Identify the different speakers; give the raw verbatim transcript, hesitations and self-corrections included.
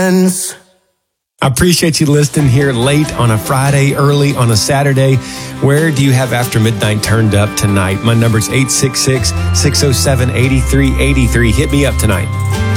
Speaker 1: friends.
Speaker 2: I appreciate you listening here late on a Friday, early on a Saturday. Where do you have After Midnight turned up tonight? My number's eight six six, six oh seven, eight three eight three. Hit me up tonight.